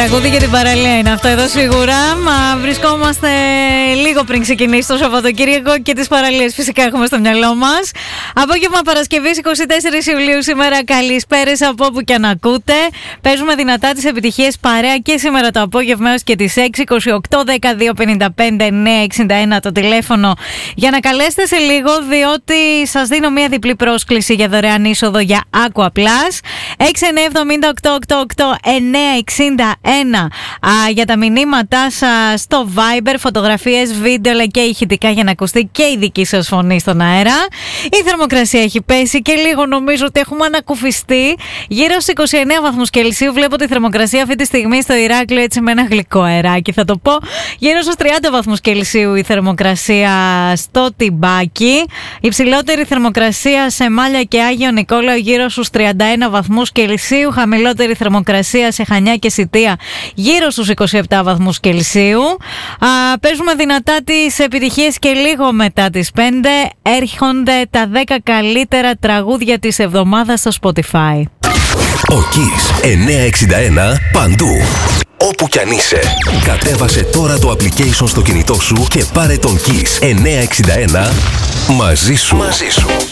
Τραγούδι για την παραλία είναι αυτό εδώ σίγουρα. Μα βρισκόμαστε λίγο πριν ξεκινήσει το Σαββατοκύριακο και τις παραλίες φυσικά έχουμε στο μυαλό μας. Απόγευμα Παρασκευής 24 Ιουλίου σήμερα. Καλησπέρες από όπου και αν ακούτε. Παίζουμε δυνατά τις επιτυχίες παρέα και σήμερα το απόγευμα έως και τις 6. 28 10 255 961 το τηλέφωνο για να καλέσετε σε λίγο, διότι σας δίνω μια διπλή πρόσκληση για δωρεάν είσοδο για Aqua Plus. 6, 9, 70, 8, 8, 8, 9, 61 για τα μηνύματά σας στο Viber, φωτογραφίες, βίντεο αλλά και ηχητικά για να ακουστεί και η δική σας φωνή στον αέρα. Η θερμοκρασία έχει πέσει και λίγο νομίζω ότι έχουμε ανακουφιστεί. Γύρω στους 29 βαθμούς Κελσίου βλέπω τη θερμοκρασία αυτή τη στιγμή στο Ηράκλειο, έτσι με ένα γλυκό αεράκι θα το πω. Γύρω στους 30 βαθμούς Κελσίου η θερμοκρασία στο Τιμπάκι. Η ψηλότερη θερμοκρασία σε Μάλια και Άγιο Νικόλαο γύρω στους 31 βαθμούς Κελσίου. Χαμηλότερη θερμοκρασία σε Χανιά και Σιτία γύρω στους 27 βαθμούς Κελσίου. Παίζουμε δυνατά τις επιτυχίες και λίγο μετά τις 5 έρχονται τα 10 καλύτερα τραγούδια της εβδομάδας στο Spotify. Ο Kiss 961 παντού. Όπου κι αν είσαι. Κατέβασε τώρα το application στο κινητό σου και πάρε τον Kiss 961 μαζί σου.